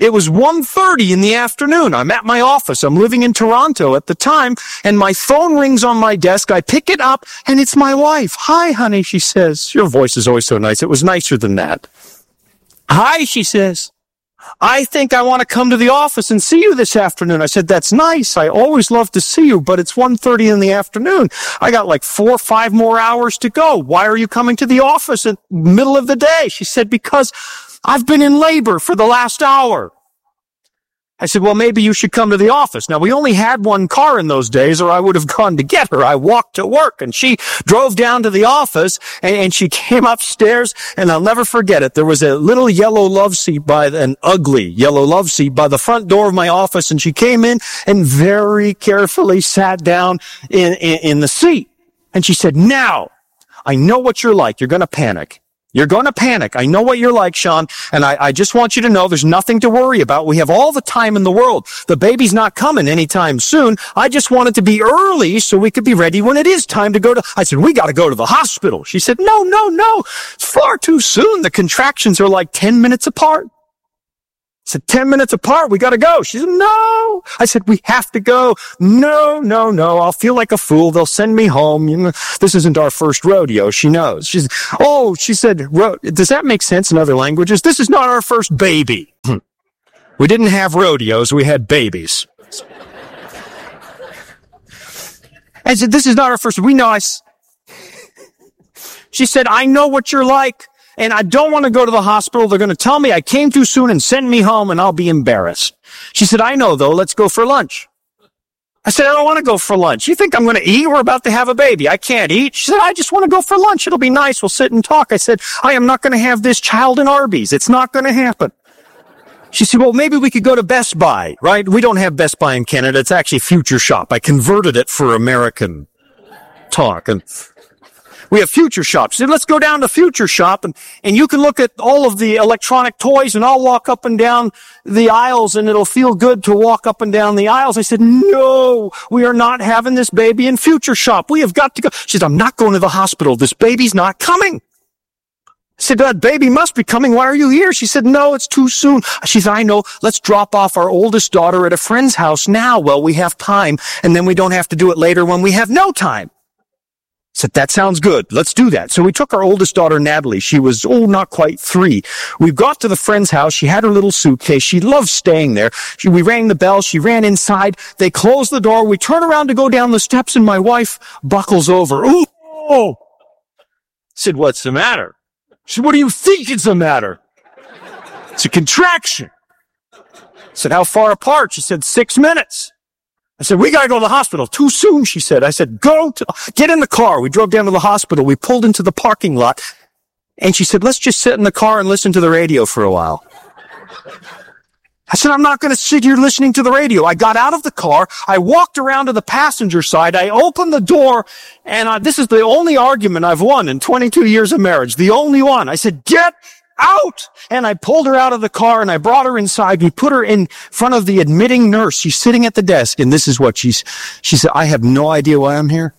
It was one thirty in the afternoon. I'm at my office. I'm living in Toronto at the time, and my phone rings on my desk. I pick it up, and it's my wife. "Hi, honey," she says. Your voice is always so nice. It was nicer than that. "Hi," she says. "I think I want to come to the office and see you this afternoon." I said, "That's nice. I always love to see you, but it's one thirty in the afternoon. I got like four or five more hours to go. Why are you coming to the office in the middle of the day?" She said, "Because I've been in labor for the last hour." I said, "Well, maybe you should come to the office." Now, we only had one car in those days, or I would have gone to get her. I walked to work, and she drove down to the office, and, and she came upstairs, and I'll never forget it. There was a little yellow love seat by, the, an ugly yellow love seat by the front door of my office, and she came in and very carefully sat down in, in, in the seat. And she said, "Now, I know what you're like. You're going to panic. You're going to panic. I know what you're like, Sean, and I, I just want you to know there's nothing to worry about. We have all the time in the world. The baby's not coming anytime soon. I just want it to be early so we could be ready when it is time to go to..." I said, "We got to go to the hospital." She said, "No, no, no. It's far too soon. The contractions are like ten minutes apart." I said, ten minutes apart, we got to go." She said, "No." I said, "We have to go." "No, no, no. I'll feel like a fool. They'll send me home. You know, this isn't our first rodeo." She knows. She said, "Oh," she said, Ro- does that make sense in other languages? "This is not our first baby." We didn't have rodeos. We had babies. I said, "This is not our first." We know. I s- she said, "I know what you're like. And I don't want to go to the hospital. They're going to tell me I came too soon and send me home, and I'll be embarrassed." She said, "I know, though. Let's go for lunch." I said, "I don't want to go for lunch. You think I'm going to eat? We're about to have a baby. I can't eat." She said, "I just want to go for lunch. It'll be nice. We'll sit and talk." I said, "I am not going to have this child in Arby's. It's not going to happen." She said, "Well, maybe we could go to Best Buy," right? We don't have Best Buy in Canada. It's actually Future Shop. I converted it for American talk, and we have Future Shop. She said, "Let's go down to Future Shop, and, and you can look at all of the electronic toys, and I'll walk up and down the aisles, and it'll feel good to walk up and down the aisles." I said, "No, we are not having this baby in Future Shop. We have got to go." She said, "I'm not going to the hospital. This baby's not coming." I said, "That baby must be coming. Why are you here?" She said, "No, it's too soon." She said, "I know. Let's drop off our oldest daughter at a friend's house now while we have time, and then we don't have to do it later when we have no time." I said, "That sounds good. Let's do that." So we took our oldest daughter, Natalie. She was, oh, not quite three. We got to the friend's house. She had her little suitcase. She loved staying there. She, we rang the bell. She ran inside. They closed the door. We turn around to go down the steps, and my wife buckles over. "Ooh!" I said, "What's the matter?" She said, "What do you think is the matter?" "It's a contraction." I said, "How far apart?" She said, "Six minutes." I said, "We got to go to the hospital." "Too soon," she said. I said, "Go to, get in the car." We drove down to the hospital. We pulled into the parking lot, and she said, "Let's just sit in the car and listen to the radio for a while." I said, "I'm not going to sit here listening to the radio." I got out of the car. I walked around to the passenger side. I opened the door, and I, this is the only argument I've won in twenty-two years of marriage. The only one. I said, "Get out!" And I pulled her out of the car, and I brought her inside. We put her in front of the admitting nurse. She's sitting at the desk, and this is what she's, she said, "I have no idea why I'm here.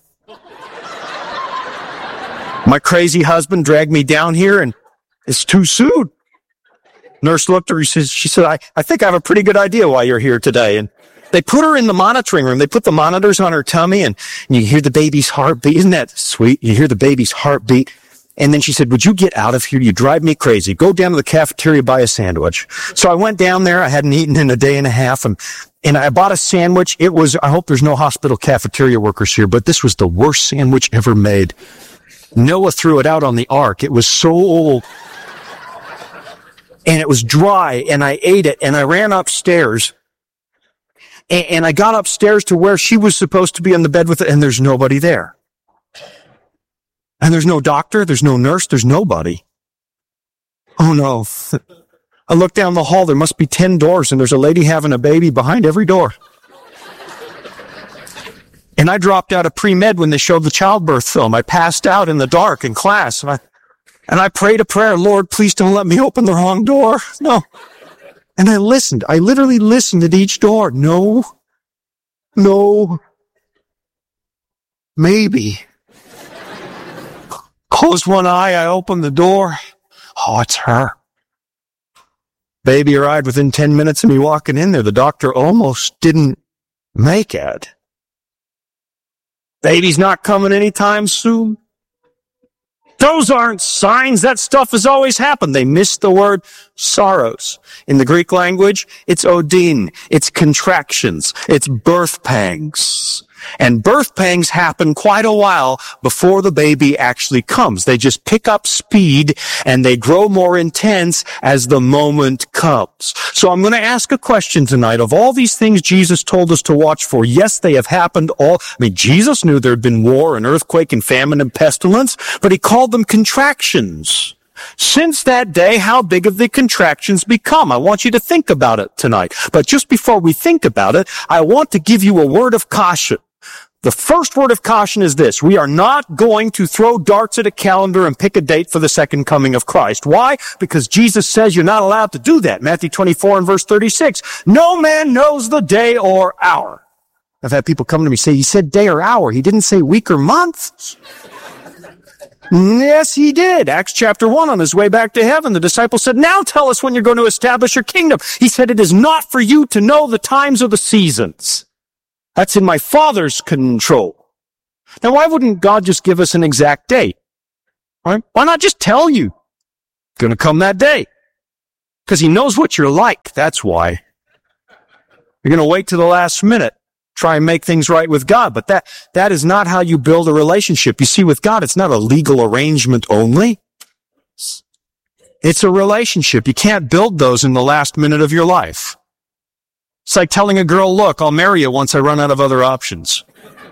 My crazy husband dragged me down here, and it's too soon." Nurse looked at her. She says, she said, I, I think I have a pretty good idea why you're here today." And they put her in the monitoring room. They put the monitors on her tummy, and, and you hear the baby's heartbeat. Isn't that sweet? You hear the baby's heartbeat. And then she said, "Would you get out of here? You drive me crazy. Go down to the cafeteria, buy a sandwich." So I went down there. I hadn't eaten in a day and a half, and, and I bought a sandwich. It was, I hope there's no hospital cafeteria workers here, but this was the worst sandwich ever made. Noah threw it out on the ark. It was so old. And it was dry, and I ate it, and I ran upstairs. And, and I got upstairs to where she was supposed to be on the bed with it, and there's nobody there. And there's no doctor, there's no nurse, there's nobody. Oh no. I look down the hall, there must be ten doors, and there's a lady having a baby behind every door. And I dropped out of pre-med when they showed the childbirth film. I passed out in the dark in class, and I, and I prayed a prayer, "Lord, please don't let me open the wrong door." No. And I listened. I literally listened at each door. No. No. Maybe. Closed one eye, I opened the door. Oh, it's her. Baby arrived within ten minutes of me walking in there. The doctor almost didn't make it. Baby's not coming anytime soon. Those aren't signs. That stuff has always happened. They missed the word sorrows. In the Greek language, it's odin. It's contractions. It's birth pangs. And birth pangs happen quite a while before the baby actually comes. They just pick up speed and they grow more intense as the moment comes. So I'm going to ask a question tonight. Of all these things Jesus told us to watch for, yes, they have happened all. I mean, Jesus knew there had been war and earthquake and famine and pestilence, but he called them contractions. Since that day, how big have the contractions become? I want you to think about it tonight. But just before we think about it, I want to give you a word of caution. The first word of caution is this. We are not going to throw darts at a calendar and pick a date for the second coming of Christ. Why? Because Jesus says you're not allowed to do that. Matthew twenty-four and verse thirty-six. No man knows the day or hour. I've had people come to me and say, he said day or hour. He didn't say week or month. Yes, he did. Acts chapter one, on his way back to heaven, the disciples said, now tell us when you're going to establish your kingdom. He said, it is not for you to know the times or the seasons. That's in my Father's control. Now, why wouldn't God just give us an exact date? Right? Why not just tell you? It's going to come that day. Because he knows what you're like. That's why. You're going to wait to the last minute. Try and make things right with God. But that, that is not how you build a relationship. You see, with God, it's not a legal arrangement only. It's a relationship. You can't build those in the last minute of your life. It's like telling a girl, look, I'll marry you once I run out of other options.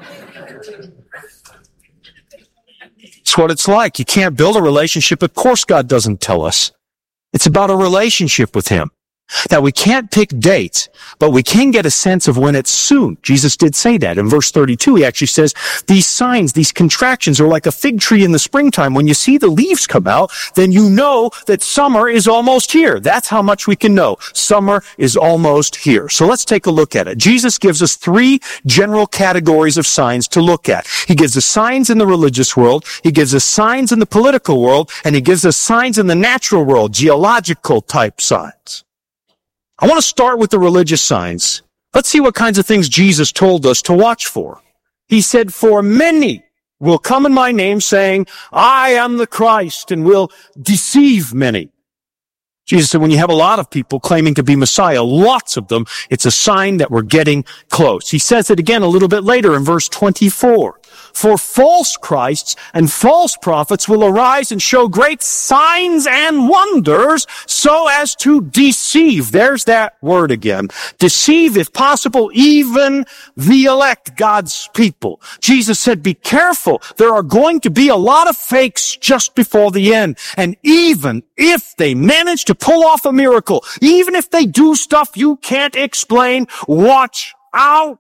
It's what it's like. You can't build a relationship. Of course God doesn't tell us. It's about a relationship with him. Now, we can't pick dates, but we can get a sense of when it's soon. Jesus did say that. In verse thirty-two, he actually says, these signs, these contractions are like a fig tree in the springtime. When you see the leaves come out, then you know that summer is almost here. That's how much we can know. Summer is almost here. So let's take a look at it. Jesus gives us three general categories of signs to look at. He gives us signs in the religious world, he gives us signs in the political world, and he gives us signs in the natural world, geological type signs. I want to start with the religious signs. Let's see what kinds of things Jesus told us to watch for. He said, for many will come in my name saying, I am the Christ, and will deceive many. Jesus said, when you have a lot of people claiming to be Messiah, lots of them, it's a sign that we're getting close. He says it again a little bit later in verse twenty-four. For false Christs and false prophets will arise and show great signs and wonders so as to deceive. There's that word again. Deceive, if possible, even the elect, God's people. Jesus said, be careful. There are going to be a lot of fakes just before the end. And even if they manage to pull off a miracle, even if they do stuff you can't explain, watch out.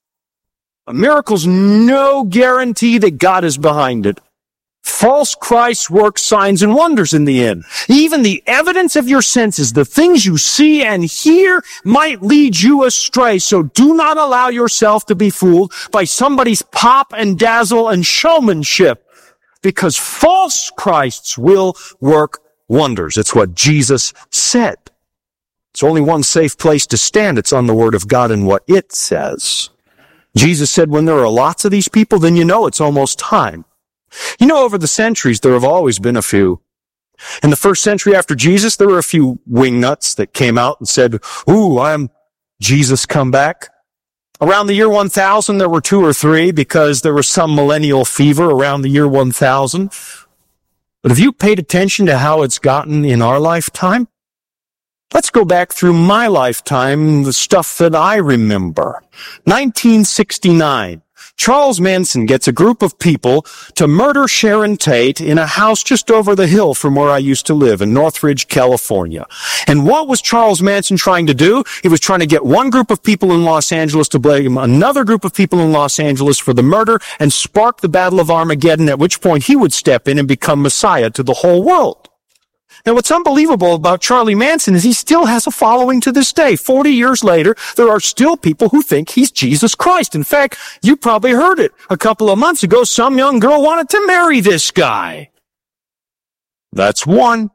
A miracle's no guarantee that God is behind it. False Christs work signs and wonders in the end. Even the evidence of your senses, the things you see and hear, might lead you astray. So do not allow yourself to be fooled by somebody's pop and dazzle and showmanship, because false Christs will work wonders. It's what Jesus said. It's only one safe place to stand. It's on the Word of God and what it says. Jesus said, when there are lots of these people, then you know it's almost time. You know, over the centuries, there have always been a few. In the first century after Jesus, there were a few wingnuts that came out and said, ooh, I'm Jesus come back. Around the year one thousand, there were two or three because there was some millennial fever around the year one thousand. But have you paid attention to how it's gotten in our lifetime? Let's go back through my lifetime, the stuff that I remember. nineteen sixty-nine. Charles Manson gets a group of people to murder Sharon Tate in a house just over the hill from where I used to live in Northridge, California. And what was Charles Manson trying to do? He was trying to get one group of people in Los Angeles to blame another group of people in Los Angeles for the murder and spark the Battle of Armageddon, at which point he would step in and become Messiah to the whole world. Now, what's unbelievable about Charlie Manson is he still has a following to this day. Forty years later, there are still people who think he's Jesus Christ. In fact, you probably heard it. A couple of months ago, some young girl wanted to marry this guy. That's one.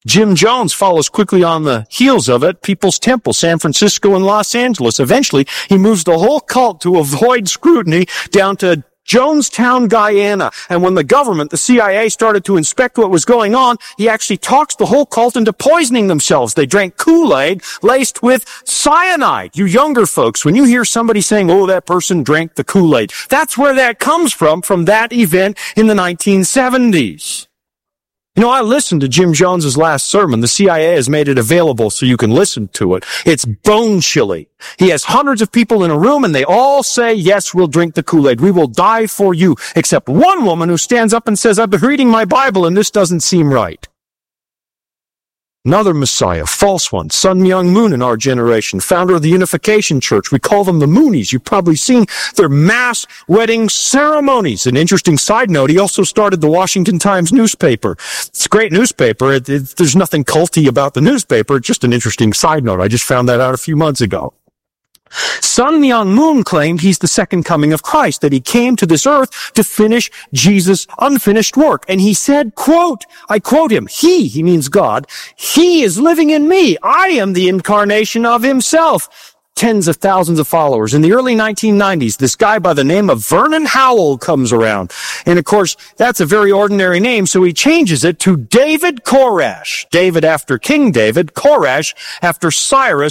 Jim Jones follows quickly on the heels of it. People's Temple, San Francisco and Los Angeles. Eventually, he moves the whole cult to avoid scrutiny down to Jonestown, Guyana. And when the government, the C I A, started to inspect what was going on, he actually talks the whole cult into poisoning themselves. They drank Kool-Aid laced with cyanide. You younger folks, when you hear somebody saying, oh, that person drank the Kool-Aid, that's where that comes from, from that event in the nineteen seventies. You know, I listened to Jim Jones's last sermon. The C I A has made it available so you can listen to it. It's bone chilly. He has hundreds of people in a room and they all say, yes, we'll drink the Kool-Aid. We will die for you. Except one woman who stands up and says, I've been reading my Bible and this doesn't seem right. Another Messiah, false one, Sun Myung Moon in our generation, founder of the Unification Church. We call them the Moonies. You've probably seen their mass wedding ceremonies. An interesting side note, he also started the Washington Times newspaper. It's a great newspaper. It, it, there's nothing culty about the newspaper. It's just an interesting side note. I just found that out a few months ago. Sun Myung Moon claimed he's the second coming of Christ, that he came to this earth to finish Jesus' unfinished work. And he said, quote, I quote him, he, he means God, he is living in me. I am the incarnation of himself. Tens of thousands of followers. In the early nineteen nineties, this guy by the name of Vernon Howell comes around. And of course, that's a very ordinary name, so he changes it to David Koresh. David after King David, Koresh after Cyrus,